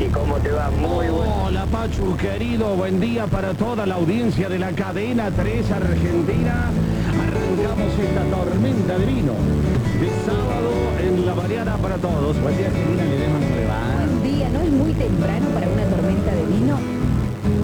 Ricky, ¿cómo te va? Muy bueno. Hola Pachu, querido, buen día para toda la audiencia de la cadena 3 Argentina. Arrancamos esta tormenta de vino de sábado en la mañana para todos. Buen día, Argentina, le dejan levar. Buen día, no es muy temprano